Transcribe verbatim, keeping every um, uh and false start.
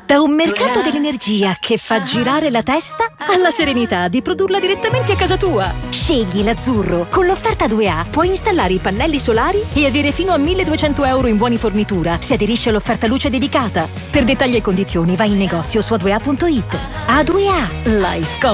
Da un mercato dell'energia che fa girare la testa alla serenità di produrla direttamente a casa tua. Scegli l'azzurro. Con l'offerta due A puoi installare i pannelli solari e avere fino a milleduecento euro in buoni fornitura se aderisci all'offerta luce dedicata. Per dettagli e condizioni vai in negozio su a due a punto it. A due A, life